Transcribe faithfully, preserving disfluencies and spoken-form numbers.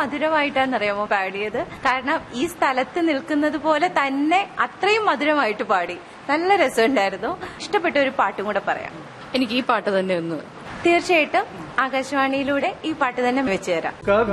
മധുരമായിട്ടാണെന്നറിയാമോ പാടിയത്. കാരണം ഈ സ്ഥലത്ത് നിൽക്കുന്നത് പോലെ തന്നെ അത്രയും മധുരമായിട്ട് പാടി. നല്ല രസമുണ്ടായിരുന്നു. ഇഷ്ടപ്പെട്ട ഒരു പാട്ടും കൂടെ പറയാം. എനിക്ക് ഈ പാട്ട് തന്നെ ഒന്ന് തീർച്ചയായിട്ടും ആകാശവാണിയിലൂടെ ഈ പാട്ട് തന്നെ വെച്ചുതരാം.